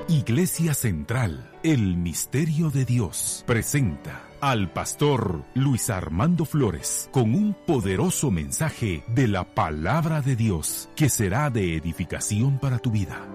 Iglesia Central, el Misterio de Dios, presenta al pastor Luis Armando Flores con un poderoso mensaje de la Palabra de Dios que será de edificación para tu vida.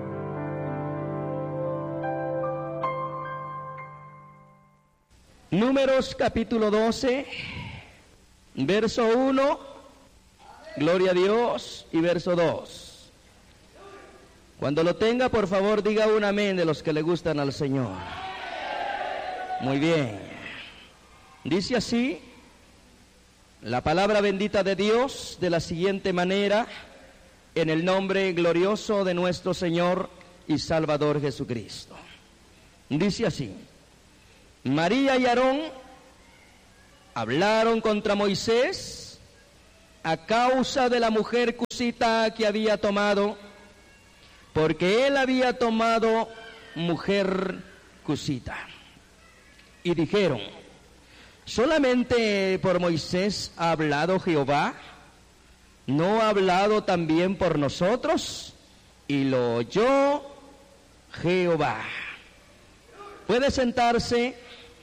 Números capítulo 12, verso 1, gloria a Dios, y verso 2. Cuando lo tenga, por favor, diga un amén de los que le gustan al Señor. Muy bien. Dice así la palabra bendita de Dios de la siguiente manera, en el nombre glorioso de nuestro Señor y Salvador Jesucristo. Dice así: María y Aarón hablaron contra Moisés a causa de la mujer cusita que había tomado, porque él había tomado mujer cusita. Y dijeron: ¿solamente por Moisés ha hablado Jehová? ¿No ha hablado también por nosotros? Y lo oyó Jehová. Puede sentarse.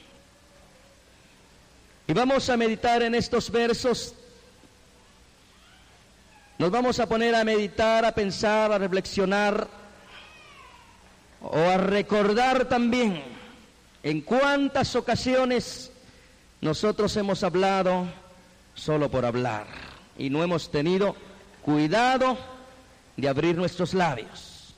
Y vamos a meditar en estos versos. Nos vamos a poner a meditar, a pensar, a reflexionar o a recordar también en cuántas ocasiones nosotros hemos hablado solo por hablar y no hemos tenido cuidado de abrir nuestros labios.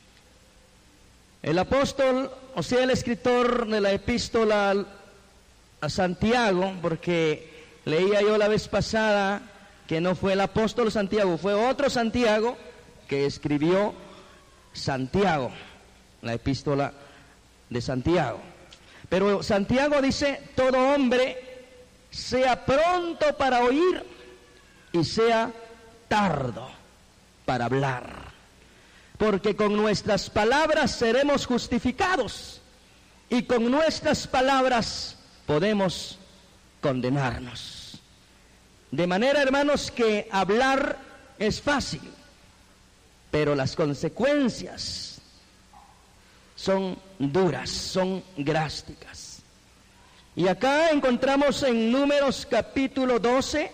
El apóstol, o sea, el escritor de la epístola a Santiago, porque leía yo la vez pasada que no fue el apóstol Santiago, fue otro Santiago que escribió Santiago, la epístola de Santiago. Pero Santiago dice: todo hombre sea pronto para oír y sea tardo para hablar, porque con nuestras palabras seremos justificados y con nuestras palabras podemos condenarnos. De manera, hermanos, que hablar es fácil, pero las consecuencias son duras, son drásticas. Y acá encontramos en Números capítulo 12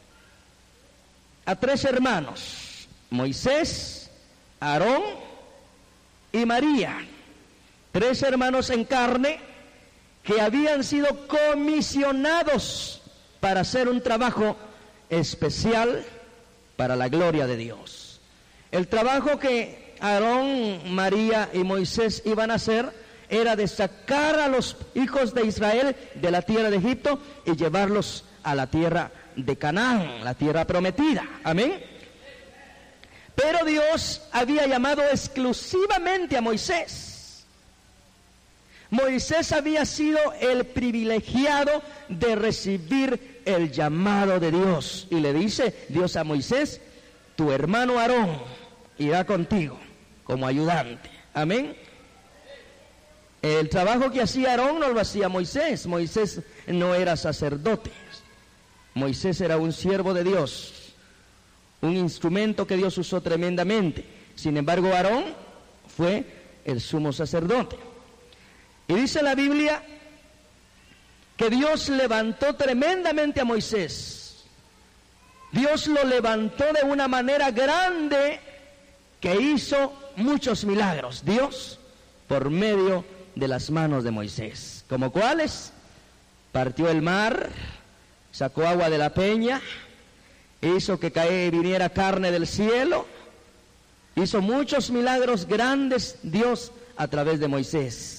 a 3 hermanos: Moisés, Aarón y María, 3 hermanos en carne que habían sido comisionados para hacer un trabajo especial para la gloria de Dios. El trabajo que Aarón, María y Moisés iban a hacer era de sacar a los hijos de Israel de la tierra de Egipto y llevarlos a la tierra de Canaán, la tierra prometida. Amén. Pero Dios había llamado exclusivamente a Moisés. Moisés había sido el privilegiado de recibir el llamado de Dios. Y le dice Dios a Moisés: tu hermano Aarón irá contigo como ayudante. Amén. El trabajo que hacía Aarón no lo hacía Moisés. Moisés no era sacerdote. Moisés era un siervo de Dios, un instrumento que Dios usó tremendamente. Sin embargo, Aarón fue el sumo sacerdote. Y dice la Biblia que Dios levantó tremendamente a Moisés. Dios lo levantó de una manera grande, que hizo muchos milagros, Dios, por medio de las manos de Moisés. ¿Como cuáles? Partió el mar, sacó agua de la peña, hizo que viniera carne del cielo, hizo muchos milagros grandes Dios a través de Moisés.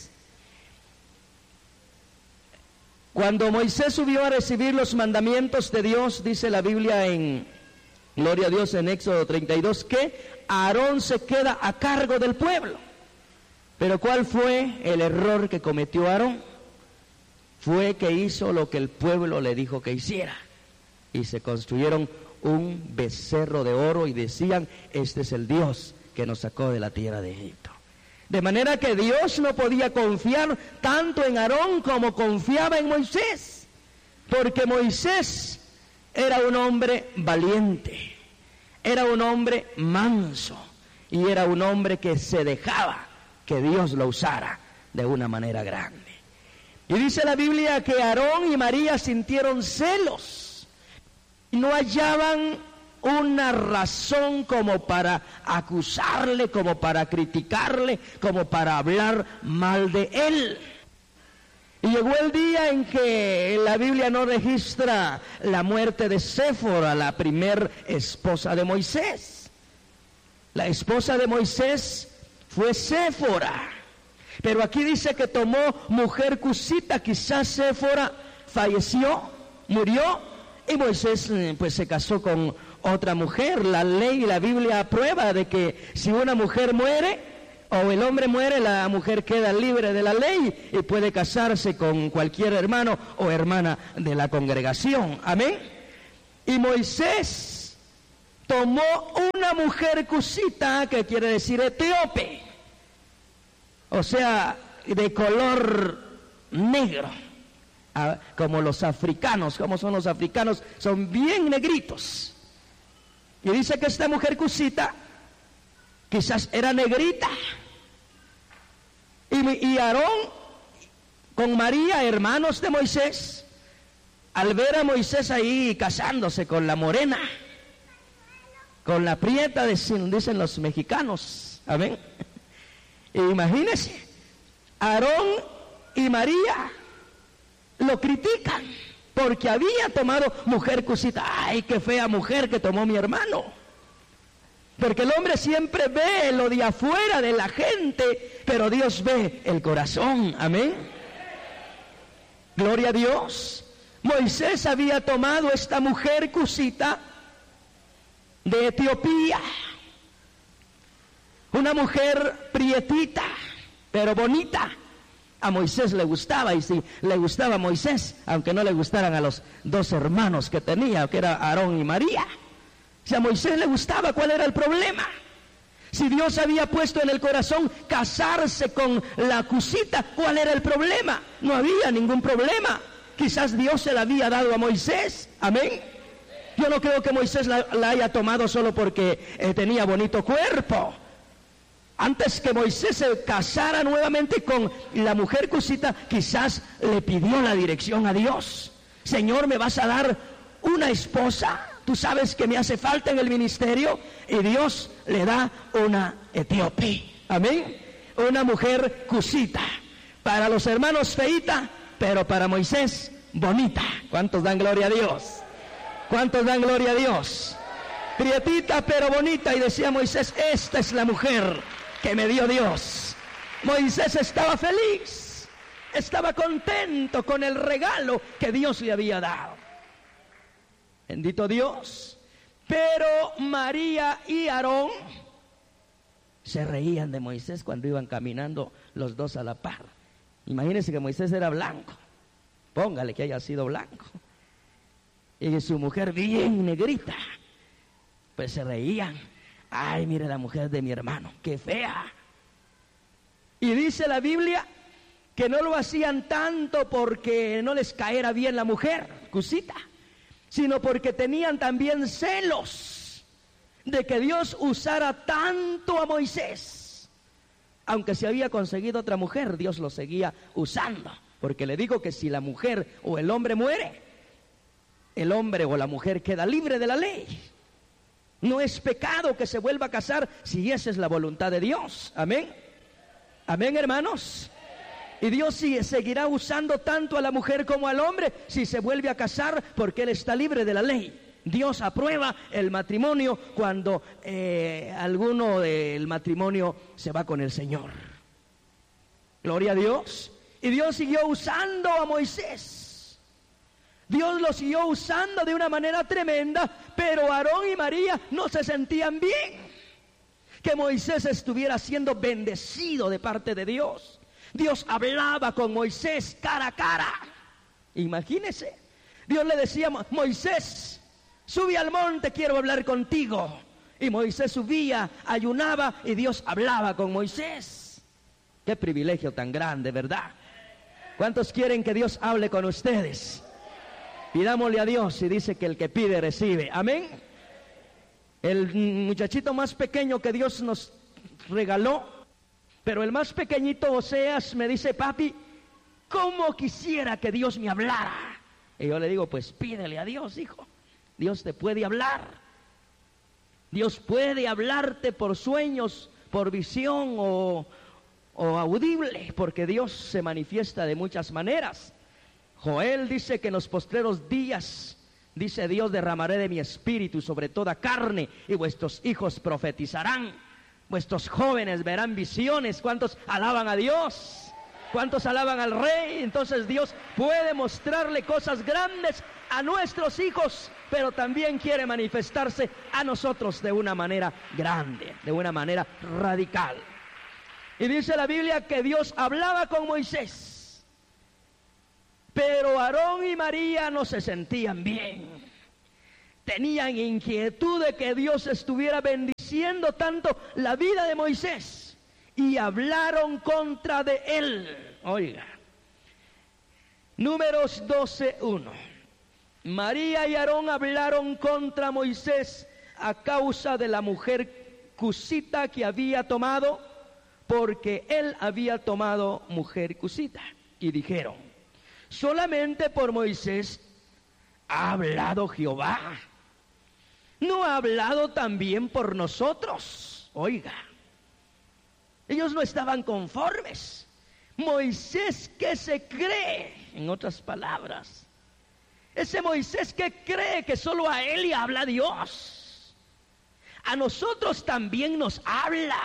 Cuando Moisés subió a recibir los mandamientos de Dios, dice la Biblia en, gloria a Dios, en Éxodo 32, que Aarón se queda a cargo del pueblo. Pero ¿cuál fue el error que cometió Aarón? Fue que hizo lo que el pueblo le dijo que hiciera. Y se construyeron un becerro de oro y decían: este es el Dios que nos sacó de la tierra de Egipto. De manera que Dios no podía confiar tanto en Aarón como confiaba en Moisés, porque Moisés era un hombre valiente, era un hombre manso y era un hombre que se dejaba que Dios lo usara de una manera grande. Y dice la Biblia que Aarón y María sintieron celos y no hallaban una razón como para acusarle, como para criticarle, como para hablar mal de él. Y llegó el día en que la Biblia no registra la muerte de Séfora, la primer esposa de Moisés. La esposa de Moisés fue Séfora. Pero aquí dice que tomó mujer cusita. Quizás Séfora falleció, murió, y Moisés pues se casó con otra mujer. La ley y la Biblia aprueba de que si una mujer muere o el hombre muere, la mujer queda libre de la ley y puede casarse con cualquier hermano o hermana de la congregación. Amén. Y Moisés tomó una mujer cusita, que quiere decir etíope, o sea, de color negro, como los africanos. ¿Cómo son los africanos? Son bien negritos. Y dice que esta mujer quizás era negrita. Y Aarón con María, hermanos de Moisés, al ver a Moisés ahí casándose con la morena, con la prieta, dicen los mexicanos, amén. Imagínense, Aarón y María lo critican porque había tomado mujer cusita. ¡Ay, qué fea mujer que tomó mi hermano! Porque el hombre siempre ve lo de afuera de la gente, pero Dios ve el corazón. Amén. Gloria a Dios. Moisés había tomado esta mujer cusita de Etiopía, una mujer prietita, pero bonita. A Moisés le gustaba, y si le gustaba a Moisés, aunque no le gustaran a los dos hermanos que tenía, que era Aarón y María. Si a Moisés le gustaba, ¿cuál era el problema? Si Dios había puesto en el corazón casarse con la cusita, ¿cuál era el problema? No había ningún problema. Quizás Dios se la había dado a Moisés. Amén. Yo no creo que Moisés la haya tomado solo porque tenía bonito cuerpo. Antes que Moisés se casara nuevamente con la mujer cusita, quizás le pidió la dirección a Dios. Señor, ¿me vas a dar una esposa? Tú sabes que me hace falta en el ministerio. Y Dios le da una etíope. Amén. Una mujer cusita. Para los hermanos feita, pero para Moisés bonita. ¿Cuántos dan gloria a Dios? ¿Cuántos dan gloria a Dios? Prietita pero bonita. Y decía Moisés, esta es la mujer que me dio Dios. Moisés estaba feliz, estaba contento con el regalo que Dios le había dado. Bendito Dios. Pero María y Aarón se reían de Moisés cuando iban caminando los dos a la par. Imagínense que Moisés era blanco, póngale que haya sido blanco, y su mujer bien negrita. Pues se reían. Ay, mire la mujer de mi hermano, qué fea. Y dice la Biblia que no lo hacían tanto porque no les caera bien la mujer cusita, sino porque tenían también celos de que Dios usara tanto a Moisés. Aunque se había conseguido otra mujer, Dios lo seguía usando. Porque le digo que si la mujer o el hombre muere, el hombre o la mujer queda libre de la ley. No es pecado que se vuelva a casar si esa es la voluntad de Dios. Amén. Amén, hermanos. Y Dios seguirá usando tanto a la mujer como al hombre si se vuelve a casar, porque Él está libre de la ley. Dios aprueba el matrimonio cuando alguno del matrimonio se va con el Señor. Gloria a Dios. Y Dios siguió usando a Moisés. Dios lo siguió usando de una manera tremenda, pero Aarón y María no se sentían bien que Moisés estuviera siendo bendecido de parte de Dios. Dios hablaba con Moisés cara a cara. Imagínese, Dios le decía, Moisés, sube al monte, quiero hablar contigo. Y Moisés subía, ayunaba, y Dios hablaba con Moisés. Qué privilegio tan grande, ¿verdad? ¿Cuántos quieren que Dios hable con ustedes? Pidámosle a Dios, y dice que el que pide recibe. Amén. El muchachito más pequeño que Dios nos regaló Pero el más pequeñito, Oseas, me dice: papi, ¿cómo quisiera que Dios me hablara? Y yo le digo: pues pídele a Dios, hijo. Dios te puede hablar. Dios puede hablarte por sueños, por visión o audible, porque Dios se manifiesta de muchas maneras. Joel dice que en los postreros días, dice Dios, derramaré de mi espíritu sobre toda carne, y vuestros hijos profetizarán, vuestros jóvenes verán visiones. ¿Cuántos alaban a Dios? ¿Cuántos alaban al Rey? Entonces Dios puede mostrarle cosas grandes a nuestros hijos, pero también quiere manifestarse a nosotros de una manera grande, de una manera radical. Y dice la Biblia que Dios hablaba con Moisés, pero Aarón y María no se sentían bien. Tenían inquietud de que Dios estuviera bendiciendo tanto la vida de Moisés, y hablaron contra de él. Oiga, Números 12:1. María y Aarón hablaron contra Moisés a causa de la mujer cusita que había tomado, porque él había tomado mujer cusita. Y dijeron: solamente por Moisés ha hablado Jehová, ¿no ha hablado también por nosotros? Oiga, ellos no estaban conformes. Moisés, ¿qué se cree? En otras palabras, ese Moisés que cree que solo a él le habla Dios, a nosotros también nos habla.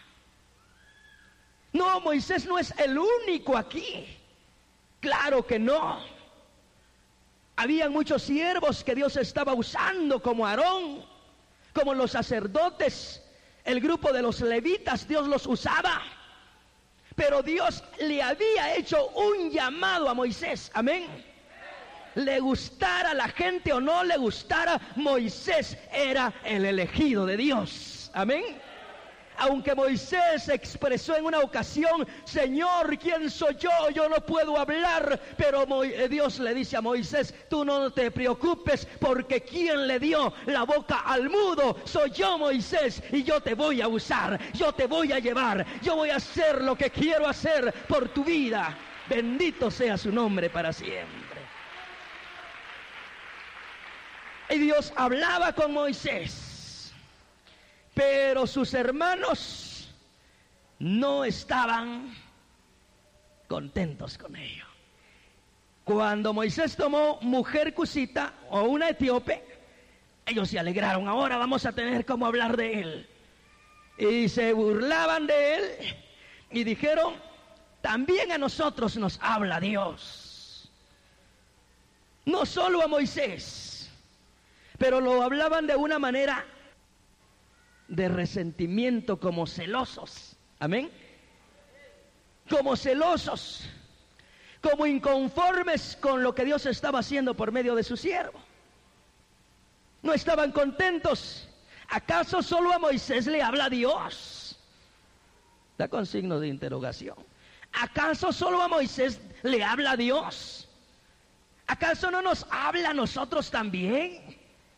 No, Moisés no es el único aquí. Claro que no. Habían muchos siervos que Dios estaba usando, como Aarón, como los sacerdotes, el grupo de los levitas, Dios los usaba. Pero Dios le había hecho un llamado a Moisés. Amén. Le gustara a la gente o no le gustara, Moisés era el elegido de Dios. Amén. Aunque Moisés expresó en una ocasión: Señor, ¿quién soy yo? Yo no puedo hablar. Pero Dios le dice a Moisés: tú no te preocupes, porque quien le dio la boca al mudo soy yo, Moisés, y yo te voy a usar, yo te voy a llevar, yo voy a hacer lo que quiero hacer por tu vida. Bendito sea su nombre para siempre. Y Dios hablaba con Moisés, pero sus hermanos no estaban contentos con ello. Cuando Moisés tomó mujer cusita o una etíope, ellos se alegraron. Ahora vamos a tener cómo hablar de él. Y se burlaban de él y dijeron: también a nosotros nos habla Dios. No solo a Moisés, pero lo hablaban de una manera de resentimiento, como celosos. Amén. Como celosos, como inconformes con lo que Dios estaba haciendo por medio de su siervo. No estaban contentos. ¿Acaso solo a Moisés le habla Dios? Está con signo de interrogación. ¿Acaso solo a Moisés le habla Dios? ¿Acaso no nos habla a nosotros también?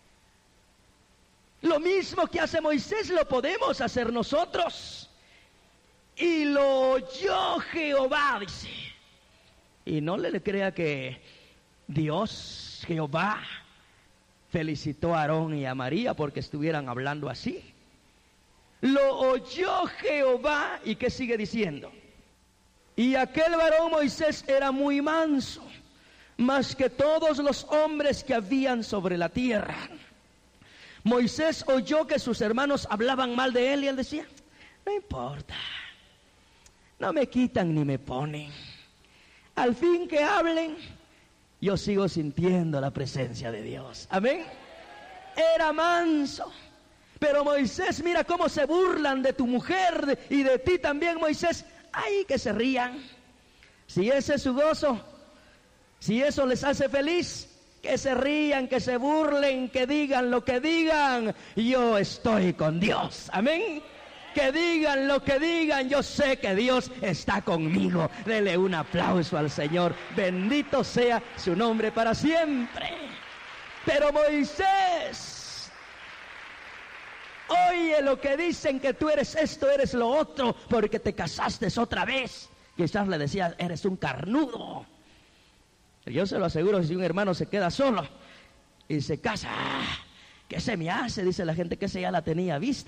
Lo mismo que hace Moisés lo podemos hacer nosotros. Y lo oyó Jehová, dice. Y no le crea que Dios, Jehová, felicitó a Aarón y a María porque estuvieran hablando así. Lo oyó Jehová. ¿Y qué sigue diciendo? Y aquel varón Moisés era muy manso, más que todos los hombres que habían sobre la tierra. Moisés oyó que sus hermanos hablaban mal de él y él decía: no importa, no me quitan ni me ponen, al fin que hablen, yo sigo sintiendo la presencia de Dios. Amén. Era manso. Pero Moisés, mira cómo se burlan de tu mujer y de ti también, Moisés. Ay, que se rían. Si ese es su gozo, si eso les hace feliz, que se rían, que se burlen, que digan lo que digan, yo estoy con Dios. Amén. Que digan lo que digan, yo sé que Dios está conmigo. Dele un aplauso al Señor. Bendito sea su nombre para siempre. Pero Moisés oye lo que dicen que tú eres esto, eres lo otro, porque te casaste otra vez. Quizás le decía, eres un carnudo. Yo se lo aseguro, si un hermano se queda solo y se casa, ¿qué se me hace? Dice la gente que ese ya la tenía vista.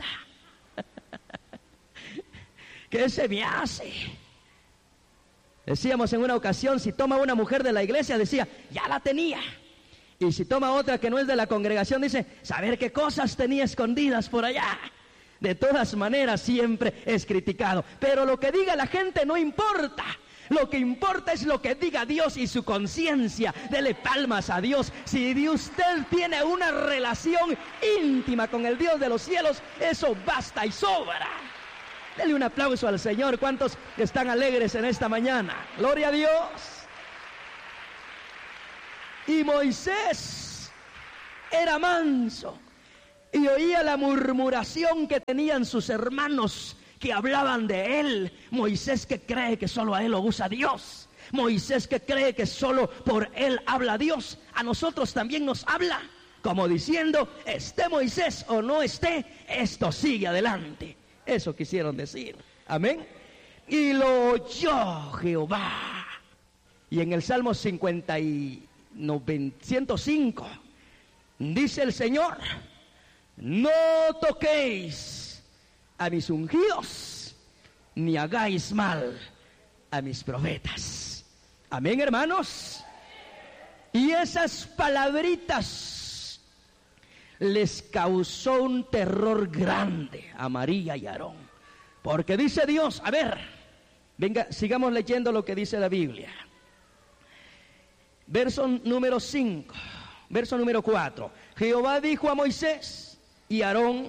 ¿Qué se me hace? Decíamos en una ocasión, si toma una mujer de la iglesia, decía, ya la tenía. Y si toma otra que no es de la congregación, dice, saber qué cosas tenía escondidas por allá. De todas maneras, siempre es criticado. Pero lo que diga la gente no importa. Lo que importa es lo que diga Dios y su conciencia. Dele palmas a Dios. Si usted tiene una relación íntima con el Dios de los cielos, eso basta y sobra. Dele un aplauso al Señor. ¿Cuántos están alegres en esta mañana? Gloria a Dios. Y Moisés era manso y oía la murmuración que tenían sus hermanos que hablaban de él. Moisés que cree que solo a él lo usa Dios. Moisés que cree que solo por él habla Dios. A nosotros también nos habla, como diciendo, esté Moisés o no esté, esto sigue adelante. Eso quisieron decir. Amén. Y lo oyó Jehová. Y en el Salmo 105 dice el Señor, no toquéis a mis ungidos, ni hagáis mal a mis profetas. Amén, hermanos. Y esas palabritas les causó un terror grande a María y a Aarón, porque dice Dios, a ver, venga, sigamos leyendo lo que dice la Biblia. Verso número 5, verso número 4. Jehová dijo a Moisés y a Aarón,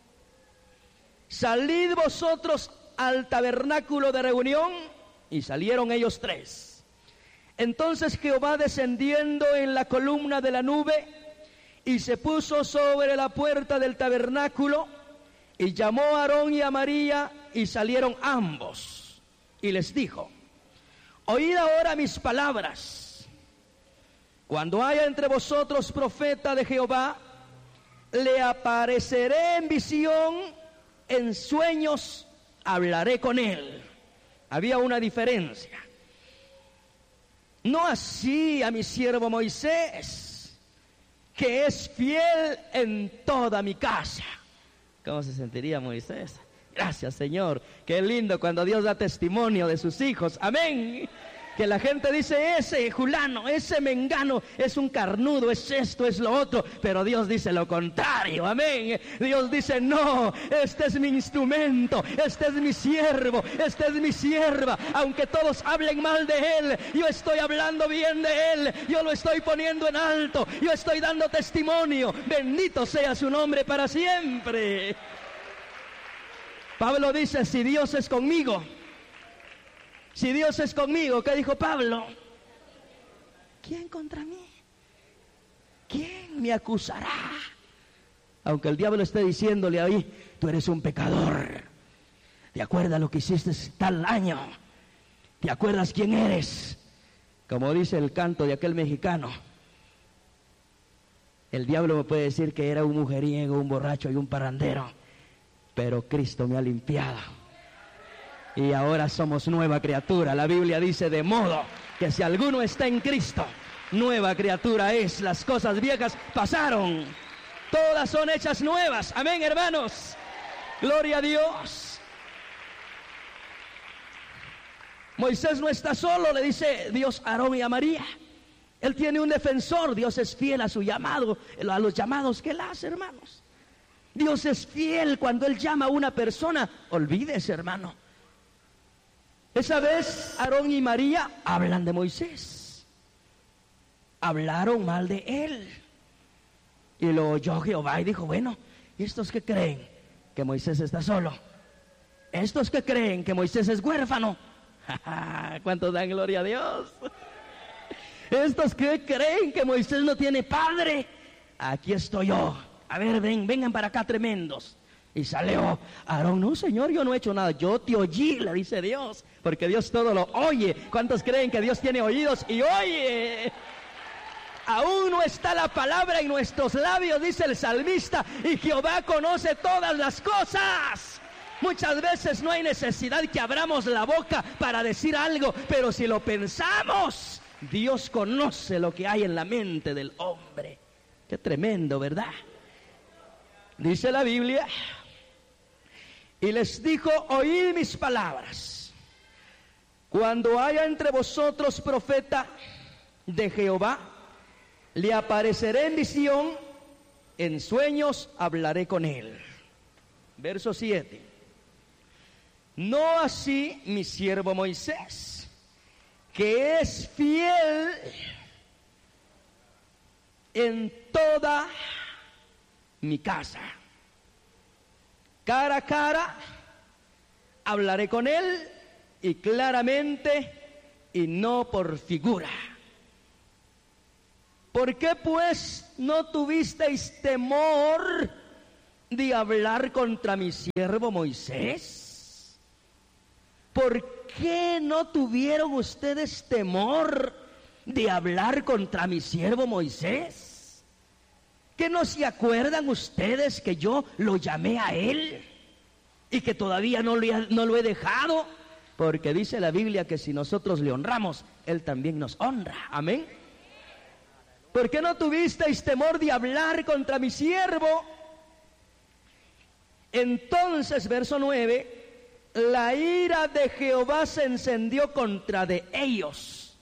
salid vosotros al tabernáculo de reunión, y salieron ellos tres. Entonces Jehová, descendiendo en la columna de la nube, y se puso sobre la puerta del tabernáculo, y llamó a Aarón y a María, y salieron ambos, y les dijo, oíd ahora mis palabras. Cuando haya entre vosotros profeta de Jehová, le apareceré en visión, en sueños hablaré con él. Había una diferencia. No así a mi siervo Moisés, que es fiel en toda mi casa. ¿Cómo se sentiría Moisés? Gracias, Señor. Qué lindo cuando Dios da testimonio de sus hijos. Amén. Que la gente dice, ese fulano, ese mengano es un carnudo, es esto, es lo otro. Pero Dios dice lo contrario, amén. Dios dice, no, este es mi instrumento, este es mi siervo, esta es mi sierva. Aunque todos hablen mal de él, yo estoy hablando bien de él. Yo lo estoy poniendo en alto, yo estoy dando testimonio. Bendito sea su nombre para siempre. Pablo dice, si Dios es conmigo, si Dios es conmigo, ¿qué dijo Pablo? ¿Quién contra mí? ¿Quién me acusará? Aunque el diablo esté diciéndole ahí, tú eres un pecador. ¿Te acuerdas lo que hiciste tal año? ¿Te acuerdas quién eres? Como dice el canto de aquel mexicano. El diablo me puede decir que era un mujeriego, un borracho y un parrandero, pero Cristo me ha limpiado. Y ahora somos nueva criatura. La Biblia dice, de modo que si alguno está en Cristo, nueva criatura es. Las cosas viejas pasaron, todas son hechas nuevas. Amén, hermanos. Gloria a Dios. Moisés no está solo, le dice Dios a Aarón y a María. Él tiene un defensor. Dios es fiel a su llamado, a los llamados que él hace, hermanos. Dios es fiel cuando él llama a una persona. Olvídese, hermano. Esa vez Aarón y María hablan de Moisés. Hablaron mal de él. Y lo oyó Jehová y dijo, bueno, ¿y estos que creen que Moisés está solo? ¿Estos que creen que Moisés es huérfano? ¿Cuántos dan gloria a Dios? ¿Estos que creen que Moisés no tiene padre? Aquí estoy yo. A ver, vengan para acá tremendos. Y salió Aarón, no Señor, yo no he hecho nada, yo te oí, le dice Dios, porque Dios todo lo oye. ¿Cuántos creen que Dios tiene oídos y oye? Aún no está la palabra en nuestros labios, dice el salmista, y Jehová conoce todas las cosas. Muchas veces no hay necesidad que abramos la boca para decir algo, pero si lo pensamos, Dios conoce lo que hay en la mente del hombre. Qué tremendo, ¿verdad? Dice la Biblia, y les dijo: oíd mis palabras. Cuando haya entre vosotros profeta de Jehová, le apareceré en visión, en sueños hablaré con él. Verso 7. No así mi siervo Moisés, que es fiel en toda mi casa. Cara a cara hablaré con él, y claramente, y no por figura. ¿Por qué pues no tuvisteis temor de hablar contra mi siervo Moisés? ¿Por qué no tuvieron ustedes temor de hablar contra mi siervo Moisés? ¿Que no se acuerdan ustedes que yo lo llamé a él y que todavía no lo he dejado? Porque dice la Biblia que si nosotros le honramos, él también nos honra. Amén. ¿Por qué no tuvisteis temor de hablar contra mi siervo? Entonces, verso 9, la ira de Jehová se encendió contra de ellos.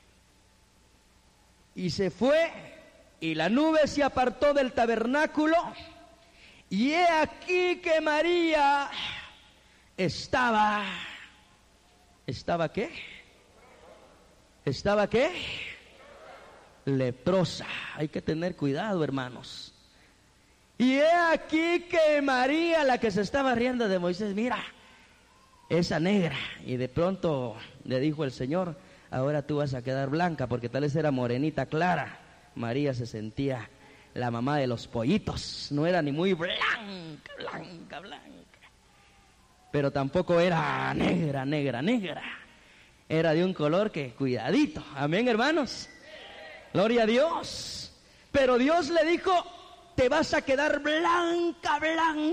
Y se fue, y la nube se apartó del tabernáculo, y he aquí que María ¿estaba qué? ¿Estaba qué? Leprosa. Hay que tener cuidado, hermanos. Y he aquí que María, la que se estaba riendo de Moisés, mira, esa negra. Y de pronto le dijo el Señor: ahora tú vas a quedar blanca, porque tal vez era morenita clara. María se sentía la mamá de los pollitos, no era ni muy blanca, pero tampoco era negra. Era de un color que, cuidadito. Amén, hermanos. Gloria a Dios. Pero Dios le dijo: te vas a quedar blanca,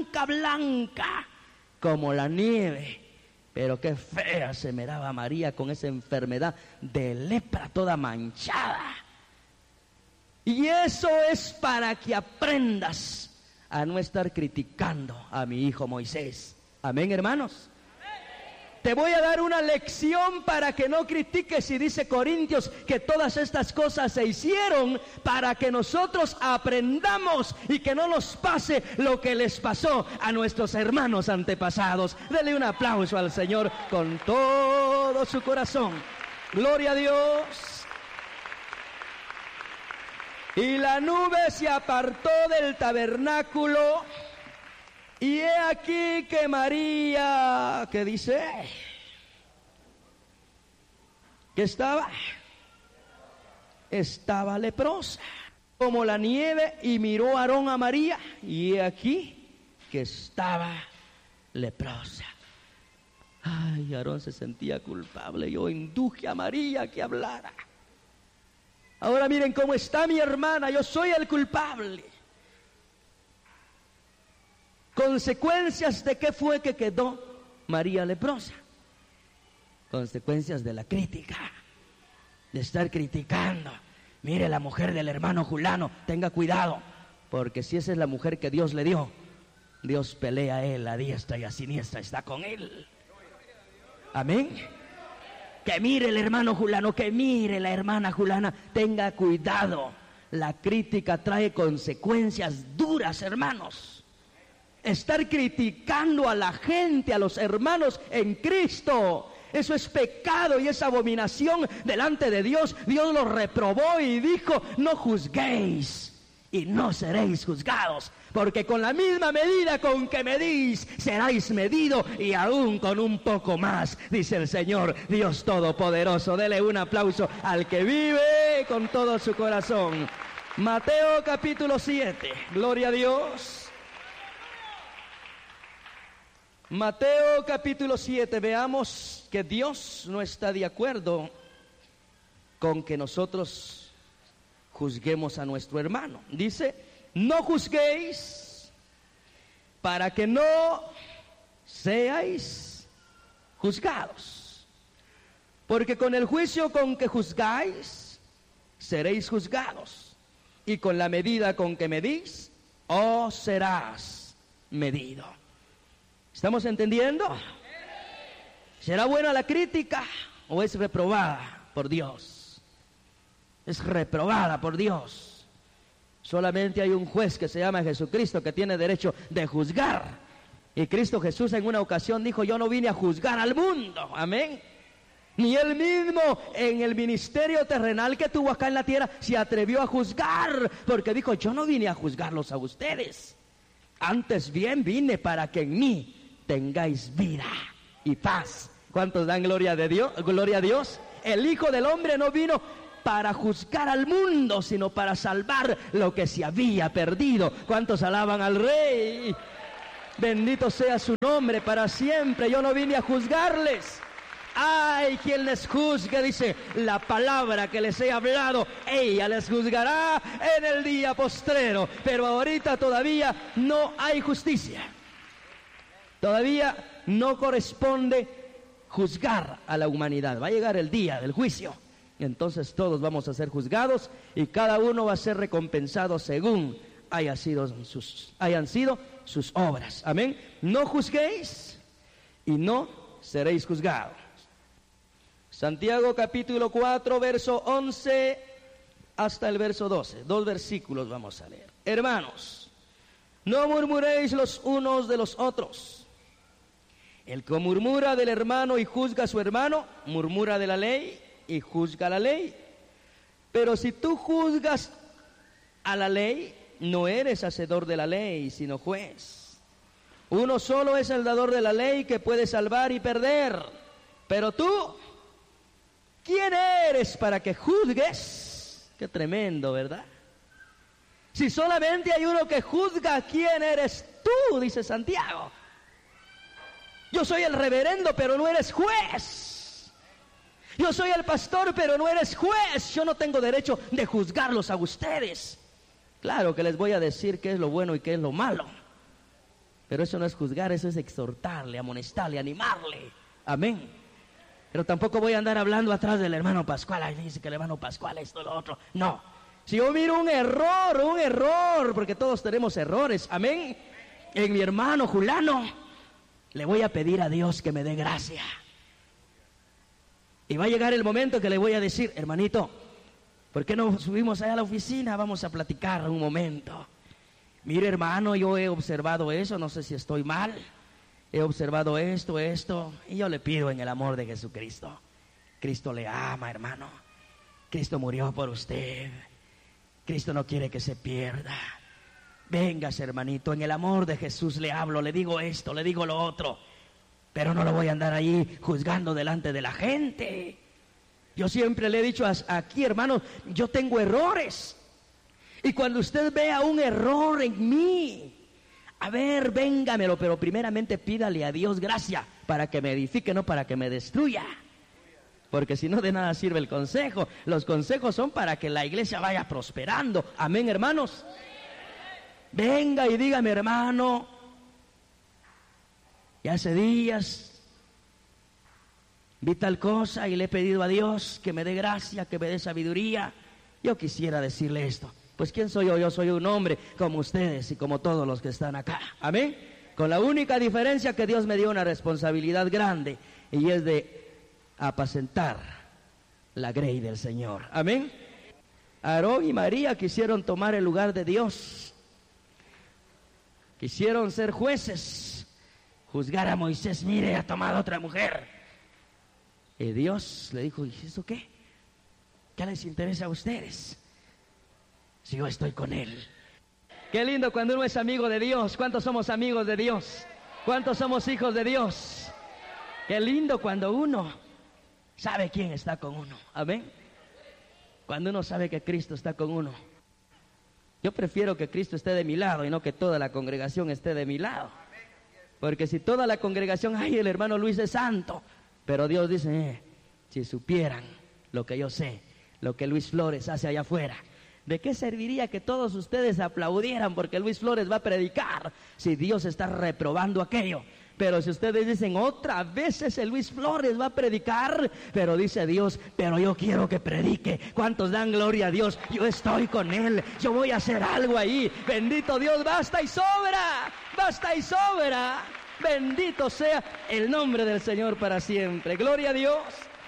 como la nieve. Pero qué fea se miraba María con esa enfermedad de lepra, toda manchada. Y eso es para que aprendas a no estar criticando a mi hijo Moisés. Amén, hermanos. Te voy a dar una lección para que no critiques, y dice Corintios que todas estas cosas se hicieron para que nosotros aprendamos y que no nos pase lo que les pasó a nuestros hermanos antepasados. Dele un aplauso al Señor con todo su corazón. Gloria a Dios. Y la nube se apartó del tabernáculo, y he aquí que María, ¿qué dice? ¿Qué estaba? Estaba leprosa, como la nieve, y miró Aarón a María, y he aquí que estaba leprosa. Ay, Aarón se sentía culpable. Yo induje a María que hablara. Ahora miren cómo está mi hermana, yo soy el culpable. Consecuencias de qué fue que quedó María leprosa. Consecuencias de la crítica, de estar criticando. Mire, la mujer del hermano Julano, tenga cuidado, porque si esa es la mujer que Dios le dio, Dios pelea a él a diestra y a siniestra, está con él. Amén. Que mire el hermano Julano, que mire la hermana Julana, tenga cuidado. La crítica trae consecuencias duras, hermanos. Estar criticando a la gente, a los hermanos en Cristo, eso es pecado y es abominación delante de Dios. Dios lo reprobó y dijo: no juzguéis y no seréis juzgados, porque con la misma medida con que medís seráis medido, y aún con un poco más, dice el Señor Dios Todopoderoso. Dele un aplauso al que vive con todo su corazón. Mateo capítulo 7, gloria a Dios. Mateo capítulo 7, veamos que Dios no está de acuerdo con que nosotros juzguemos a nuestro hermano. Dice, no juzguéis para que no seáis juzgados. Porque con el juicio con que juzgáis, seréis juzgados. Y con la medida con que medís, os serás medido. ¿Estamos entendiendo? ¿Será buena la crítica o es reprobada por Dios? Es reprobada por Dios. Solamente hay un juez que se llama Jesucristo que tiene derecho de juzgar. Y Cristo Jesús en una ocasión dijo, yo no vine a juzgar al mundo. Amén. Ni él mismo en el ministerio terrenal que tuvo acá en la tierra se atrevió a juzgar, porque dijo, yo no vine a juzgarlos a ustedes. Antes bien vine para que en mí tengáis vida y paz. ¿Cuántos dan gloria de Dios? Gloria a Dios. El Hijo del Hombre no vino para juzgar al mundo, sino para salvar lo que se había perdido. ¿Cuántos alaban al Rey? Bendito sea su nombre para siempre. Yo no vine a juzgarles. Ay, quien les juzgue, dice la palabra que les he hablado, ella les juzgará en el día postrero. Pero ahorita todavía no hay justicia. Todavía no corresponde juzgar a la humanidad. Va a llegar el día del juicio. Entonces todos vamos a ser juzgados y cada uno va a ser recompensado según hayan sido sus obras. Amén. No juzguéis y no seréis juzgados. Santiago capítulo 4, verso 11 hasta el verso 12. 2 versículos vamos a leer. Hermanos, no murmuréis los unos de los otros. El que murmura del hermano y juzga a su hermano, murmura de la ley y juzga la ley. Pero si tú juzgas a la ley, no eres hacedor de la ley, sino juez. Uno solo es el dador de la ley que puede salvar y perder. Pero tú, ¿quién eres para que juzgues? Qué tremendo, ¿verdad? Si solamente hay uno que juzga, ¿quién eres tú? Dice Santiago. Yo soy el reverendo, pero no eres juez. Yo soy el pastor, pero no eres juez. Yo no tengo derecho de juzgarlos a ustedes. Claro que les voy a decir qué es lo bueno y qué es lo malo. Pero eso no es juzgar, eso es exhortarle, amonestarle, animarle. Amén. Pero tampoco voy a andar hablando atrás del hermano Pascual. Ay, dice que el hermano Pascual esto, lo otro. No. Si yo miro un error, porque todos tenemos errores. Amén. En mi hermano Julano, le voy a pedir a Dios que me dé gracia. Y va a llegar el momento que le voy a decir, hermanito, ¿por qué no subimos allá a la oficina? Vamos a platicar un momento. Mire, hermano, yo he observado eso, no sé si estoy mal. He observado esto, y yo le pido en el amor de Jesucristo. Cristo le ama, hermano. Cristo murió por usted. Cristo no quiere que se pierda. Véngase, hermanito, en el amor de Jesús le hablo, le digo esto, le digo lo otro. Pero no lo voy a andar ahí juzgando delante de la gente. Yo siempre le he dicho aquí, hermano, yo tengo errores. Y cuando usted vea un error en mí, a ver, véngamelo, pero primeramente pídale a Dios gracia para que me edifique, no para que me destruya. Porque si no, de nada sirve el consejo. Los consejos son para que la iglesia vaya prosperando. Amén, hermanos. Venga y dígame, hermano, y hace días vi tal cosa y le he pedido a Dios que me dé gracia, que me dé sabiduría. Yo quisiera decirle esto. Pues ¿quién soy yo? Yo soy un hombre como ustedes y como todos los que están acá. Amén. Con la única diferencia que Dios me dio una responsabilidad grande, y es de apacentar la grey del Señor. Amén. Aarón y María quisieron tomar el lugar de Dios. Quisieron ser jueces, juzgar a Moisés. Mire, ha tomado otra mujer. Y Dios le dijo, ¿y eso qué? ¿Qué les interesa a ustedes? Si yo estoy con Él. Qué lindo cuando uno es amigo de Dios. ¿Cuántos somos amigos de Dios? ¿Cuántos somos hijos de Dios? Qué lindo cuando uno sabe quién está con uno. Amén. Cuando uno sabe que Cristo está con uno. Yo prefiero que Cristo esté de mi lado y no que toda la congregación esté de mi lado. Porque si toda la congregación, ay, el hermano Luis es santo. Pero Dios dice, si supieran lo que yo sé, lo que Luis Flores hace allá afuera, ¿De qué serviría que todos ustedes aplaudieran porque Luis Flores va a predicar si Dios está reprobando aquello? Pero si ustedes dicen, otra vez ese Luis Flores va a predicar, pero dice Dios, pero yo quiero que predique. ¿Cuántos dan gloria a Dios? Yo estoy con él, yo voy a hacer algo ahí. Bendito Dios, basta y sobra, basta y sobra. Bendito sea el nombre del Señor para siempre. Gloria a Dios.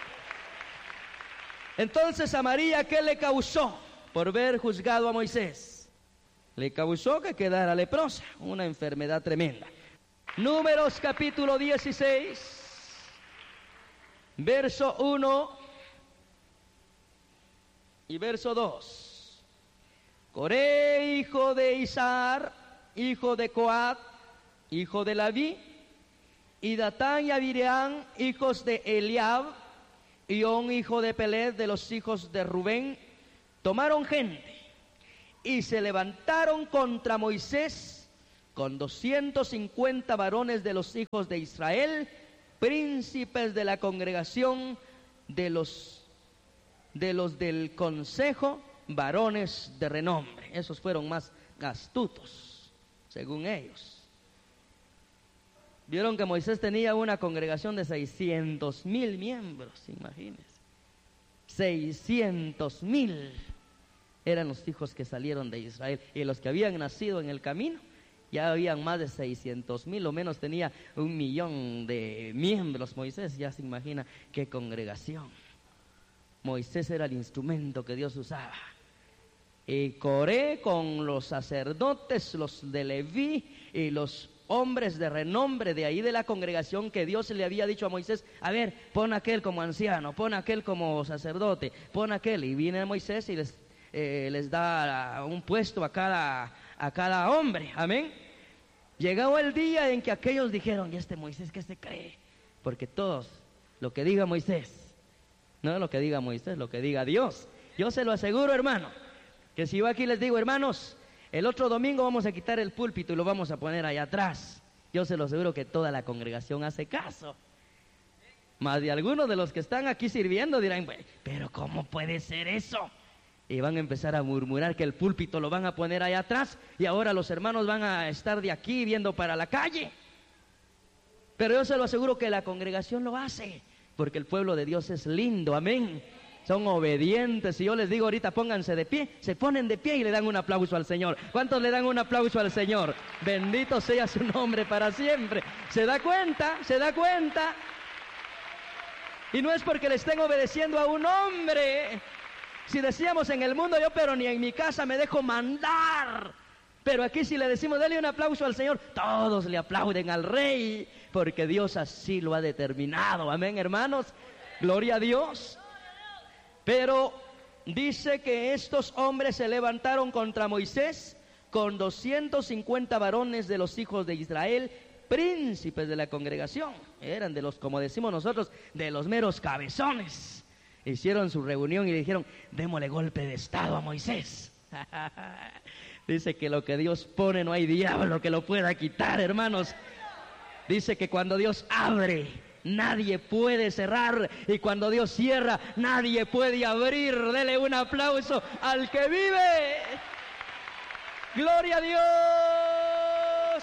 Entonces a María, ¿qué le causó por ver juzgado a Moisés? Le causó que quedara leprosa, una enfermedad tremenda. Números capítulo 16, verso 1 y verso 2. Coré, hijo de Izhar, hijo de Coat, hijo de Laví, y Datán y Abiram, hijos de Eliab, y On, hijo de Pelet, de los hijos de Rubén, tomaron gente y se levantaron contra Moisés con 250 varones de los hijos de Israel, príncipes de la congregación, de los del consejo, varones de renombre. Esos fueron más astutos, según ellos. Vieron que Moisés tenía una congregación de 600,000 miembros, imagínense. 600,000 eran los hijos que salieron de Israel, y los que habían nacido en el camino ya habían más de 600,000, o menos tenía 1,000,000 de miembros Moisés. Ya se imagina qué congregación. Moisés era el instrumento que Dios usaba. Y Coré con los sacerdotes, los de Leví y los hombres de renombre de ahí de la congregación, que Dios le había dicho a Moisés, a ver, pon aquel como anciano, pon aquel como sacerdote, pon aquel. Y viene Moisés y les da un puesto a cada hombre, amén. Llegó el día en que aquellos dijeron, ¿y este Moisés qué se cree? Porque todos, lo que diga Moisés, no lo que diga Moisés, lo que diga Dios. Yo se lo aseguro, hermano, que si yo aquí les digo, hermanos, el otro domingo vamos a quitar el púlpito y lo vamos a poner allá atrás, yo se lo aseguro que toda la congregación hace caso. Más de algunos de los que están aquí sirviendo dirán, pero ¿cómo puede ser eso? Y van a empezar a murmurar que el púlpito lo van a poner allá atrás, y ahora los hermanos van a estar de aquí viendo para la calle. Pero yo se lo aseguro que la congregación lo hace, porque el pueblo de Dios es lindo, amén. Son obedientes. Si yo les digo ahorita pónganse de pie, se ponen de pie y le dan un aplauso al Señor. ¿Cuántos le dan un aplauso al Señor? Bendito sea su nombre para siempre. ¿Se da cuenta? ¿Se da cuenta? Y no es porque le estén obedeciendo a un hombre. Si decíamos en el mundo, yo pero ni en mi casa me dejo mandar. Pero aquí si le decimos, dale un aplauso al Señor, todos le aplauden al Rey, porque Dios así lo ha determinado. Amén, hermanos. Gloria a Dios. Pero dice que estos hombres se levantaron contra Moisés con 250 varones de los hijos de Israel, príncipes de la congregación. Eran de los, como decimos nosotros, de los meros cabezones. Hicieron su reunión y le dijeron, démosle golpe de estado a Moisés. Dice que lo que Dios pone no hay diablo que lo pueda quitar, hermanos. Dice que cuando Dios abre, nadie puede cerrar, y cuando Dios cierra, nadie puede abrir. Dele un aplauso al que vive. Gloria a Dios.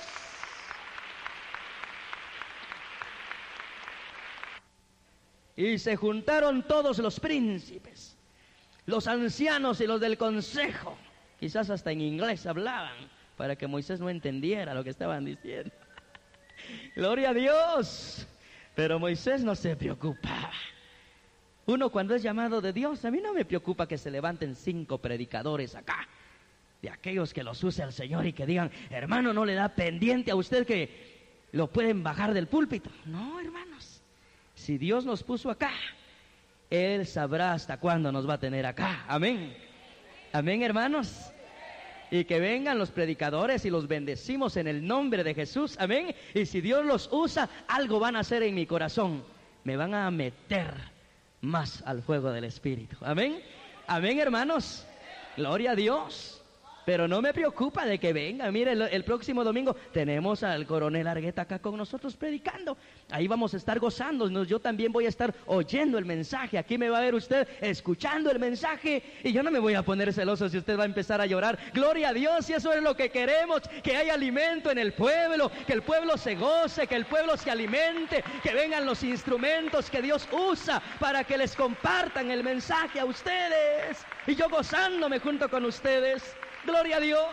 Y se juntaron todos los príncipes, los ancianos y los del consejo. Quizás hasta en inglés hablaban, para que Moisés no entendiera lo que estaban diciendo. Gloria a Dios. Pero Moisés no se preocupaba. Uno cuando es llamado de Dios, a mí no me preocupa que se levanten 5 predicadores acá, de aquellos que los use el Señor y que digan, hermano, no le da pendiente a usted que lo pueden bajar del púlpito. No, hermanos. Si Dios nos puso acá, Él sabrá hasta cuándo nos va a tener acá. Amén. Amén, hermanos. Y que vengan los predicadores y los bendecimos en el nombre de Jesús. Amén. Y si Dios los usa, algo van a hacer en mi corazón. Me van a meter más al fuego del Espíritu. Amén. Amén, hermanos. Gloria a Dios. Pero no me preocupa de que venga. Mire, el próximo domingo tenemos al coronel Argueta acá con nosotros predicando. Ahí vamos a estar gozándonos. Yo también voy a estar oyendo el mensaje. Aquí me va a ver usted escuchando el mensaje. Y yo no me voy a poner celoso si usted va a empezar a llorar. Gloria a Dios, y eso es lo que queremos. Que haya alimento en el pueblo. Que el pueblo se goce, que el pueblo se alimente. Que vengan los instrumentos que Dios usa para que les compartan el mensaje a ustedes. Y yo gozándome junto con ustedes. Gloria a Dios.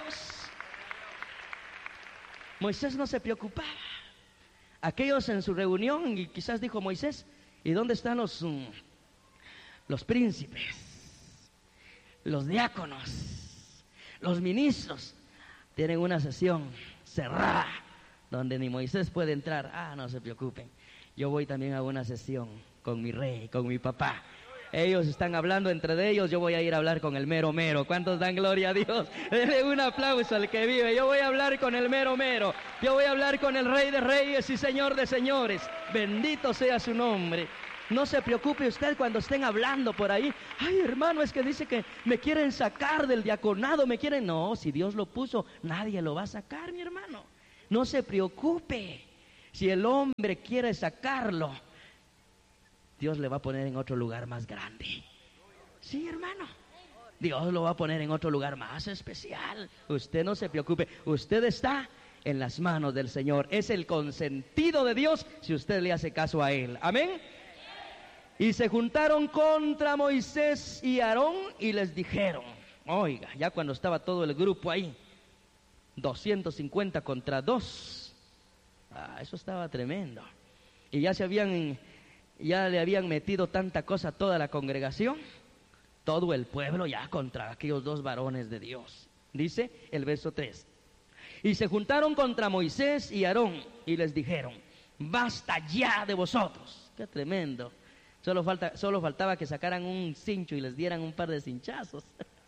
Moisés no se preocupaba. Aquellos en su reunión, y quizás dijo Moisés, ¿y dónde están los príncipes, los diáconos, los ministros? Tienen una sesión cerrada donde ni Moisés puede entrar. No se preocupen, yo voy también a una sesión con mi rey, con mi papá. Ellos están hablando entre ellos, yo voy a ir a hablar con el mero mero. ¿Cuántos dan gloria a Dios? Denle un aplauso al que vive. Yo voy a hablar con el mero mero. Yo voy a hablar con el Rey de Reyes y Señor de Señores. Bendito sea su nombre. No se preocupe usted cuando estén hablando por ahí. Ay, hermano, es que dice que me quieren sacar del diaconado, me quieren... No, si Dios lo puso, nadie lo va a sacar, mi hermano. No se preocupe. Si el hombre quiere sacarlo, Dios le va a poner en otro lugar más grande. Sí, hermano. Dios lo va a poner en otro lugar más especial. Usted no se preocupe. Usted está en las manos del Señor. Es el consentido de Dios si usted le hace caso a Él. Amén. Y se juntaron contra Moisés y Aarón y les dijeron, oiga, ya cuando estaba todo el grupo ahí, 250 contra 2. Eso estaba tremendo. Y ya le habían metido tanta cosa a toda la congregación, todo el pueblo ya contra aquellos dos varones de Dios. Dice el verso 3. Y se juntaron contra Moisés y Aarón y les dijeron, basta ya de vosotros. Qué tremendo. Solo faltaba que sacaran un cincho y les dieran un par de cinchazos.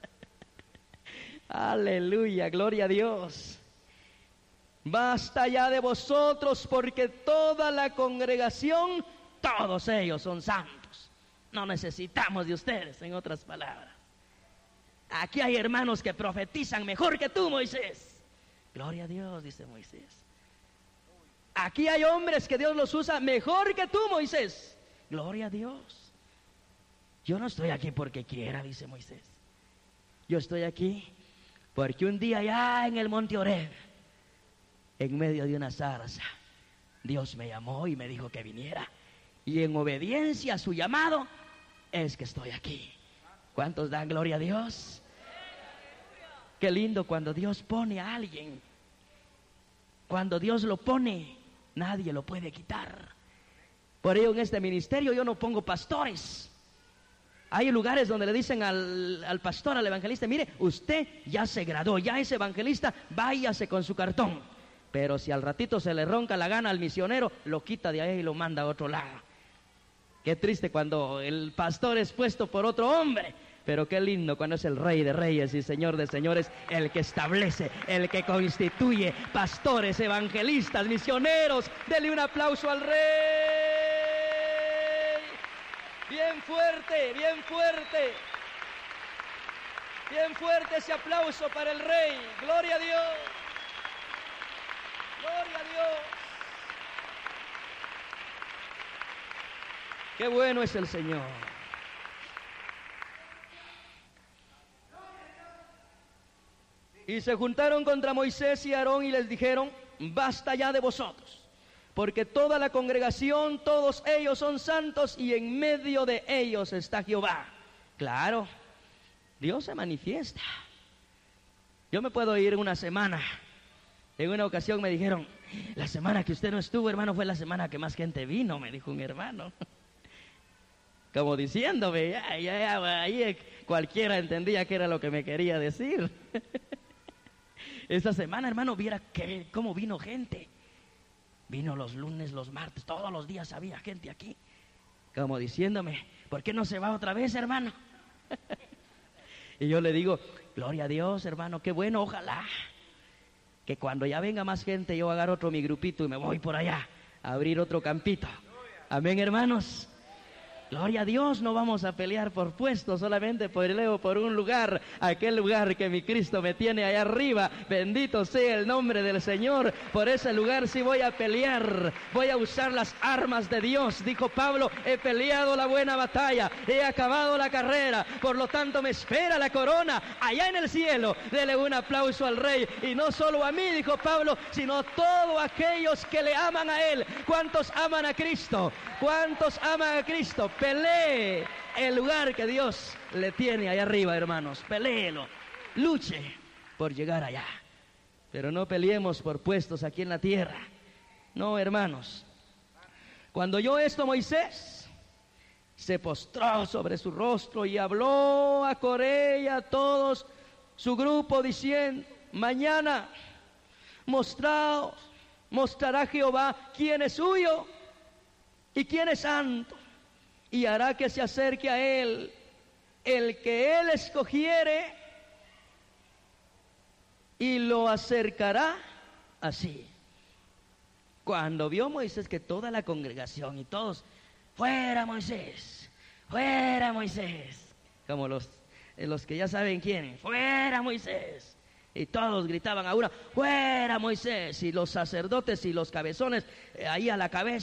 Aleluya, gloria a Dios. Basta ya de vosotros, porque toda la congregación, todos ellos son santos. No necesitamos de ustedes, en otras palabras. Aquí hay hermanos que profetizan mejor que tú, Moisés. Gloria a Dios, dice Moisés. Aquí hay hombres que Dios los usa mejor que tú, Moisés. Gloria a Dios. Yo no estoy aquí porque quiera, dice Moisés. Yo estoy aquí porque un día allá en el monte Oreb, en medio de una zarza, Dios me llamó y me dijo que viniera. Y en obediencia a su llamado es que estoy aquí. ¿Cuántos dan gloria a Dios? Qué lindo cuando Dios pone a alguien. Cuando Dios lo pone, nadie lo puede quitar. Por ello en este ministerio yo no pongo pastores. Hay lugares donde le dicen al pastor, al evangelista, mire, usted ya se graduó, ya es evangelista, váyase con su cartón. Pero si al ratito se le ronca la gana al misionero, lo quita de ahí y lo manda a otro lado. Qué triste cuando el pastor es puesto por otro hombre, pero qué lindo cuando es el Rey de Reyes y Señor de Señores el que establece, el que constituye pastores, evangelistas, misioneros. Dele un aplauso al Rey. Bien fuerte, bien fuerte. Bien fuerte ese aplauso para el Rey. Gloria a Dios. Gloria a Dios. Qué bueno es el Señor. Y se juntaron contra Moisés y Aarón y les dijeron, basta ya de vosotros, porque toda la congregación, todos ellos son santos y en medio de ellos está Jehová. Claro, Dios se manifiesta. Yo me puedo ir una semana. En una ocasión me dijeron, la semana que usted no estuvo, hermano, fue la semana que más gente vino, me dijo un hermano. Como diciéndome, ahí cualquiera entendía que era lo que me quería decir. Esa semana, hermano, viera cómo vino gente. Vino los lunes, los martes, todos los días había gente aquí. Como diciéndome, ¿por qué no se va otra vez, hermano? Y yo le digo, gloria a Dios, hermano, qué bueno, ojalá que cuando ya venga más gente yo agarro otro mi grupito y me voy por allá a abrir otro campito. Amén, hermanos. Gloria a Dios, no vamos a pelear por puestos, solamente peleo por un lugar, aquel lugar que mi Cristo me tiene allá arriba. Bendito sea el nombre del Señor. Por ese lugar sí voy a pelear, voy a usar las armas de Dios. Dijo Pablo, he peleado la buena batalla, he acabado la carrera, por lo tanto me espera la corona allá en el cielo. Dele un aplauso al Rey, y no solo a mí, dijo Pablo, sino a todos aquellos que le aman a Él. ¿Cuántos aman a Cristo? ¿Cuántos aman a Cristo? Pelee el lugar que Dios le tiene allá arriba, hermanos. Peléelo, luche por llegar allá. Pero no peleemos por puestos aquí en la tierra. No, hermanos. Cuando oyó esto Moisés, se postró sobre su rostro y habló a Coré y a todos su grupo diciendo: mañana mostrará Jehová quién es suyo y quién es santo, y hará que se acerque a él el que él escogiere, y lo acercará así. Cuando vio Moisés que toda la congregación y todos, fuera Moisés, como los que ya saben quién, fuera Moisés, y todos gritaban a una, fuera Moisés, y los sacerdotes y los cabezones ahí a la cabeza,